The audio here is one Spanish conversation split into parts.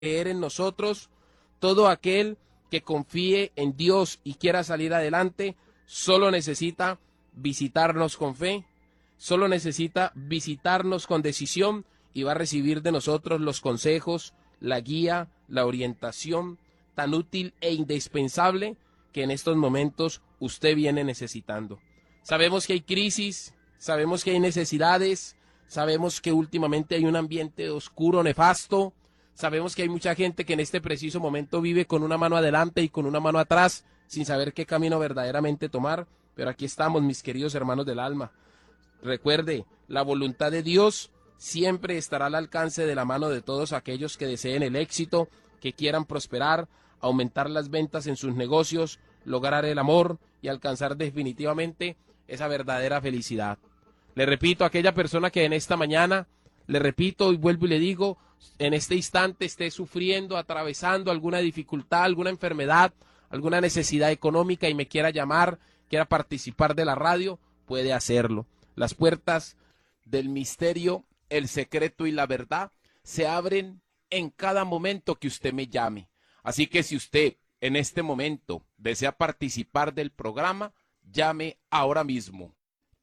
creer en nosotros. Todo aquel que confíe en Dios y quiera salir adelante, solo necesita visitarnos con fe, solo necesita visitarnos con decisión y va a recibir de nosotros los consejos, la guía, la orientación tan útil e indispensable que en estos momentos usted viene necesitando. Sabemos que hay crisis, sabemos que hay necesidades, sabemos que últimamente hay un ambiente oscuro, nefasto. Sabemos que hay mucha gente que en este preciso momento vive con una mano adelante y con una mano atrás, sin saber qué camino verdaderamente tomar. Pero aquí estamos, mis queridos hermanos del alma. Recuerde, la voluntad de Dios siempre estará al alcance de la mano de todos aquellos que deseen el éxito, que quieran prosperar, aumentar las ventas en sus negocios, lograr el amor y alcanzar definitivamente esa verdadera felicidad. Le repito, a aquella persona que en esta mañana, le repito y vuelvo y le digo, en este instante esté sufriendo, atravesando alguna dificultad, alguna enfermedad, alguna necesidad económica y me quiera llamar, quiera participar de la radio, puede hacerlo. Las puertas del misterio, el secreto y la verdad se abren en cada momento que usted me llame. Así que si usted en este momento desea participar del programa, llame ahora mismo.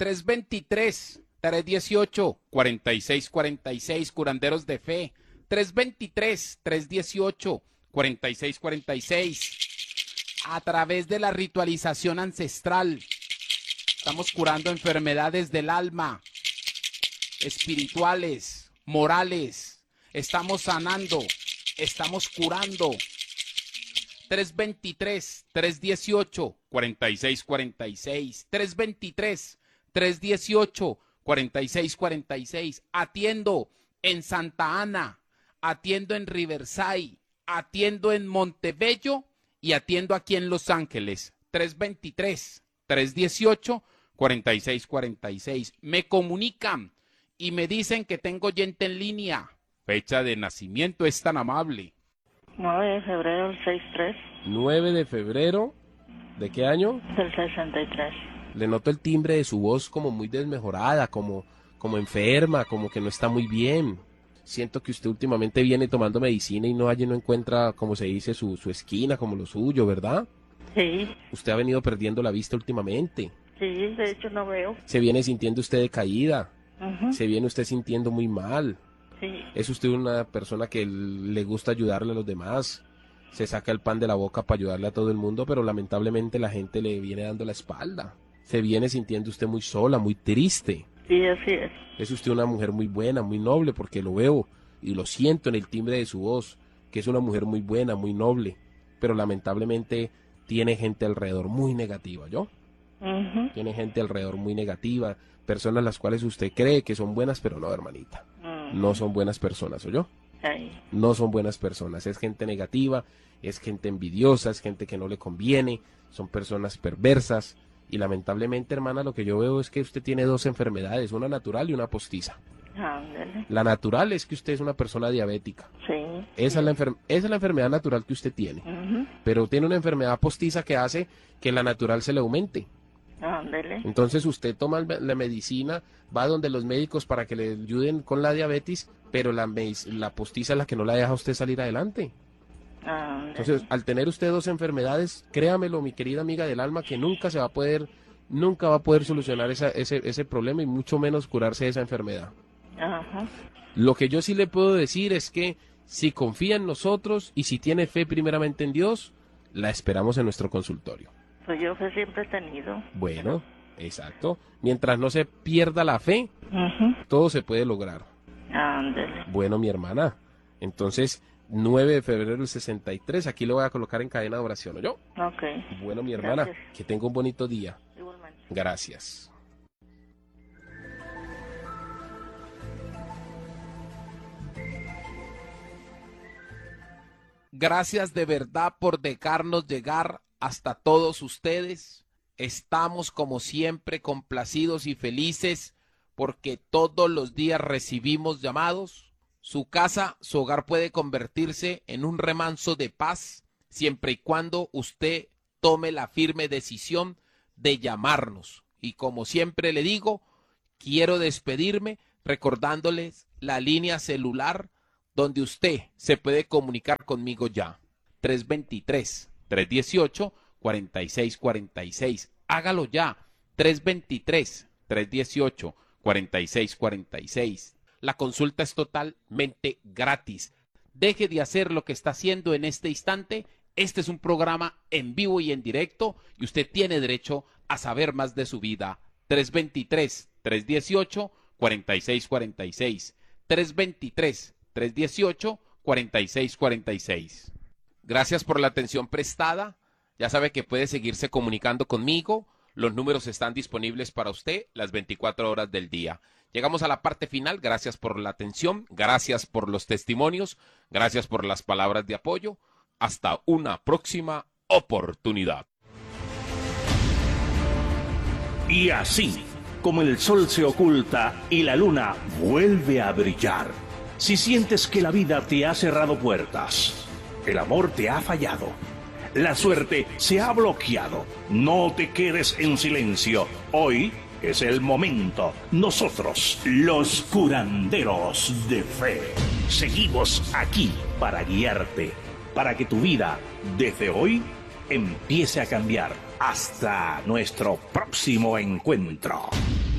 323-318-4646, curanderos de fe. 323-318-4646. A través de la ritualización ancestral, estamos curando enfermedades del alma, espirituales, morales. Estamos sanando, estamos curando. 323-318-4646. 323-318-4646. Atiendo en Santa Ana, atiendo en Riverside, atiendo en Montebello y atiendo aquí en Los Ángeles. 323-318-4646. Me comunican y me dicen que tengo oyente en línea. Fecha de nacimiento es tan amable. 9 de febrero del 63. 9 de febrero, ¿de qué año? Del 63. Le noto el timbre de su voz como muy desmejorada, como enferma, como que no está muy bien. Siento que usted últimamente viene tomando medicina y no encuentra, como se dice, su esquina, como lo suyo, ¿verdad? Sí. Usted ha venido perdiendo la vista últimamente. Sí, de hecho no veo. Se viene sintiendo usted decaída. Ujú. Se viene usted sintiendo muy mal. Sí. Es usted una persona que le gusta ayudarle a los demás. Se saca el pan de la boca para ayudarle a todo el mundo, pero lamentablemente la gente le viene dando la espalda. Se viene sintiendo usted muy sola, muy triste. Sí, así es. Es usted una mujer muy buena, muy noble, porque lo veo y lo siento en el timbre de su voz, que es una mujer muy buena, muy noble, pero lamentablemente tiene gente alrededor muy negativa, ¿yo? Ujú. Tiene gente alrededor muy negativa, personas las cuales usted cree que son buenas, pero no, hermanita. No son buenas personas, ¿oyó? Ahí. No son buenas personas, es gente negativa, es gente envidiosa, es gente que no le conviene, son personas perversas y lamentablemente, hermana, lo que yo veo es que usted tiene dos enfermedades, una natural y una postiza. Ándale. La natural es que usted es una persona diabética, Sí. esa es la enfermedad natural que usted tiene, Ujú. pero tiene una enfermedad postiza que hace que la natural se le aumente. Ándale. Entonces usted toma la medicina, va donde los médicos para que le ayuden con la diabetes, pero la postiza es la que no la deja a usted salir adelante. Ándale. Entonces, al tener usted dos enfermedades, créamelo, mi querida amiga del alma, que nunca va a poder solucionar ese problema y mucho menos curarse de esa enfermedad. Ajá. Lo que yo sí le puedo decir es que si confía en nosotros y si tiene fe primeramente en Dios, la esperamos en nuestro consultorio. Pues yo fe siempre he tenido. Bueno, exacto. Mientras no se pierda la fe, Ujú. todo se puede lograr. Ándale. Bueno, mi hermana, entonces 9 de febrero del 63, aquí lo voy a colocar en cadena de oración, ¿oyó? Ok. Bueno, mi hermana, Gracias. que tenga un bonito día. Igualmente. Gracias. Gracias de verdad por dejarnos llegar hasta todos ustedes. Estamos como siempre complacidos y felices porque todos los días recibimos llamados. Su casa, su hogar puede convertirse en un remanso de paz siempre y cuando usted tome la firme decisión de llamarnos. Y como siempre le digo, quiero despedirme recordándoles la línea celular donde usted se puede comunicar conmigo ya. 323-318-4646. Hágalo ya. 323-318-4646. La consulta es totalmente gratis. Deje de hacer lo que está haciendo en este instante. Este es un programa en vivo y en directo y usted tiene derecho a saber más de su vida. 323-318-4646. 323-318-4646. Gracias por la atención prestada. Ya sabe que puede seguirse comunicando conmigo. Los números están disponibles para usted las 24 horas del día. Llegamos a la parte final. Gracias por la atención. Gracias por los testimonios. Gracias por las palabras de apoyo. Hasta una próxima oportunidad. Y así, como el sol se oculta y la luna vuelve a brillar, si sientes que la vida te ha cerrado puertas, el amor te ha fallado, la suerte se ha bloqueado, no te quedes en silencio. Hoy es el momento. Nosotros, los curanderos de fe, seguimos aquí para guiarte, para que tu vida, desde hoy, empiece a cambiar. Hasta nuestro próximo encuentro.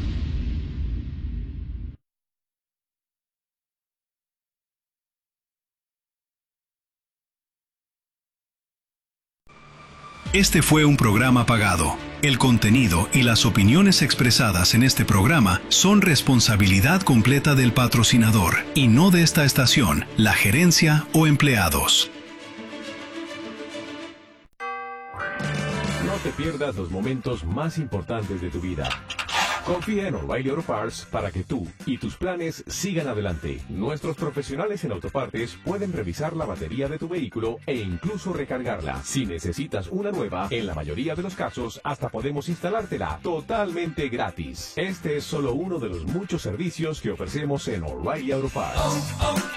Este fue un programa pagado. El contenido y las opiniones expresadas en este programa son responsabilidad completa del patrocinador y no de esta estación, la gerencia o empleados. No te pierdas los momentos más importantes de tu vida. Confía en O'Reilly Auto Parts para que tú y tus planes sigan adelante. Nuestros profesionales en autopartes pueden revisar la batería de tu vehículo e incluso recargarla. Si necesitas una nueva, en la mayoría de los casos hasta podemos instalártela totalmente gratis. Este es solo uno de los muchos servicios que ofrecemos en O'Reilly Auto Parts.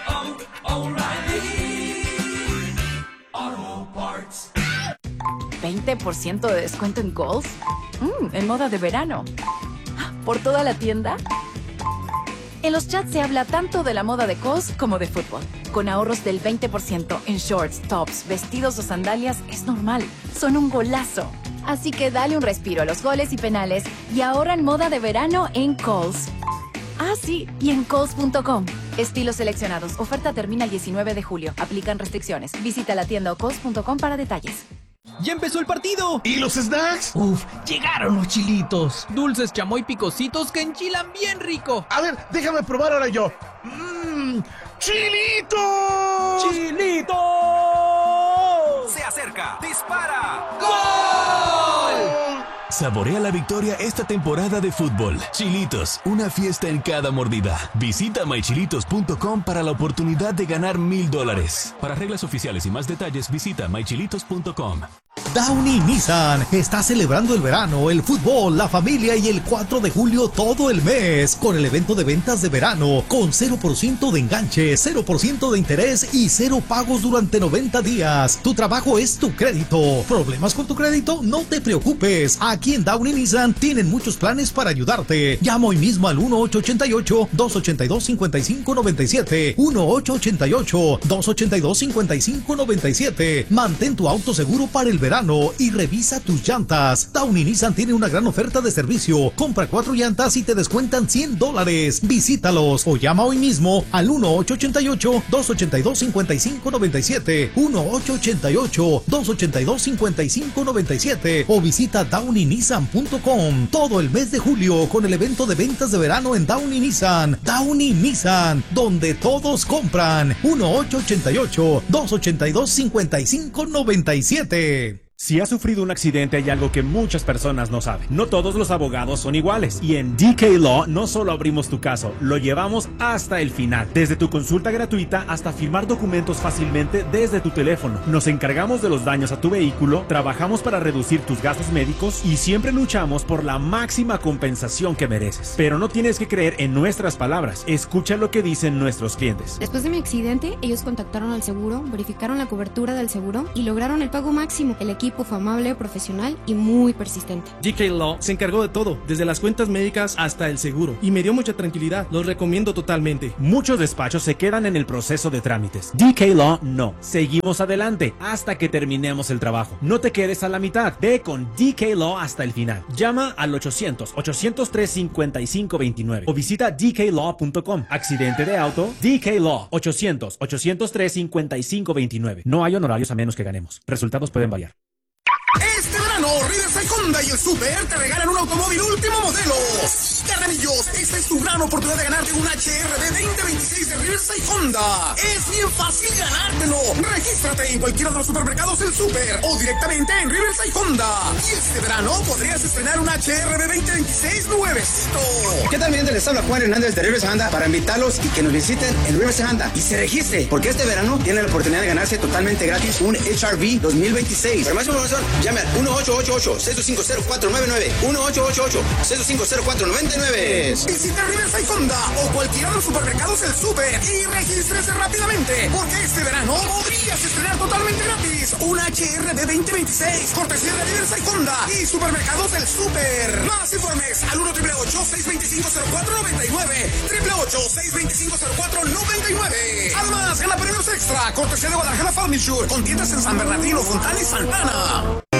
O'Reilly Auto Parts. 20% de descuento en Kohl's. En moda de verano. ¿Por toda la tienda? En los chats se habla tanto de la moda de Kohl's como de fútbol. Con ahorros del 20% en shorts, tops, vestidos o sandalias es normal. Son un golazo. Así que dale un respiro a los goles y penales y ahorra en moda de verano en Kohl's. Ah, sí, y en Kohl's.com. Estilos seleccionados. Oferta termina el 19 de julio. Aplican restricciones. Visita la tienda o Kohl's.com para detalles. ¡Ya empezó el partido! ¿Y los snacks? ¡Uf! ¡Llegaron los chilitos! Dulces, chamoy, picositos que enchilan bien rico. A ver, déjame probar ahora yo. ¡Chilitos! ¡Chilitos! ¡Se acerca! ¡Dispara! ¡Gol! Saborea la victoria esta temporada de fútbol. Chilitos, una fiesta en cada mordida. Visita mychilitos.com para la oportunidad de ganar $1,000. Para reglas oficiales y más detalles, visita mychilitos.com. Downey Nissan está celebrando el verano, el fútbol, la familia y el 4 de julio todo el mes con el evento de ventas de verano con 0% de enganche, 0% de interés y 0 pagos durante 90 días. Tu trabajo es tu crédito. ¿Problemas con tu crédito? No te preocupes. Aquí en Downey Nissan tienen muchos planes para ayudarte. Llama hoy mismo al 1-888-282-5597. 1-888-282-5597. Mantén tu auto seguro para el verano y revisa tus llantas. Downey Nissan tiene una gran oferta de servicio. Compra 4 llantas y te descuentan $100. Visítalos o llama hoy mismo al 1-888-282-5597. 1-888-282-5597 o visita downeynissan.com. Todo el mes de julio con el evento de ventas de verano en Downey Nissan. Downey Nissan, donde todos compran. 1-888-282-5597. Si has sufrido un accidente, hay algo que muchas personas no saben. No todos los abogados son iguales. Y en DK Law no solo abrimos tu caso, lo llevamos hasta el final. Desde tu consulta gratuita hasta firmar documentos fácilmente desde tu teléfono. Nos encargamos de los daños a tu vehículo, trabajamos para reducir tus gastos médicos y siempre luchamos por la máxima compensación que mereces. Pero no tienes que creer en nuestras palabras. Escucha lo que dicen nuestros clientes. Después de mi accidente, ellos contactaron al seguro, verificaron la cobertura del seguro y lograron el pago máximo. El equipo equipo fue amable, profesional y muy persistente. DK Law se encargó de todo, desde las cuentas médicas hasta el seguro, y me dio mucha tranquilidad. Los recomiendo totalmente. Muchos despachos se quedan en el proceso de trámites. DK Law no. Seguimos adelante hasta que terminemos el trabajo. No te quedes a la mitad. Ve con DK Law hasta el final. Llama al 800-803-5529 o visita dklaw.com. Accidente de auto, DK Law. 800-803-5529. No hay honorarios a menos que ganemos. Resultados pueden variar. Este verano, Riverside Honda y el Super te regalan un automóvil último modelo. Carnalillos, esta es tu gran oportunidad de ganarte un HRV 2026 de Riverside Honda. Es bien fácil ganártelo. Regístrate en cualquiera de los supermercados del Super o directamente en Riverside Honda. Y este verano podrías estrenar un HRV 2026 nuevecito. ¿Qué tal, mi gente? Les habla Juan Hernández de Riverside Honda para invitarlos y que nos visiten en Riverside Honda y se registre, porque este verano tienen la oportunidad de ganarse totalmente gratis un HRV 2026. Para más información, llame al 1-888-625-0499. 1-888-625-0499. Visita Riverside Honda o cualquiera de los supermercados del Super y regístrese rápidamente, porque este verano podrías estrenar totalmente gratis un HRV 2026, cortesía de Riverside Honda y supermercados del Super. Más informes al 1-888-625-0499, 888-625-0499. Además, gana premios extra, cortesía de Guadalajara Furniture, con tiendas en San Bernardino, Fontana y Santana.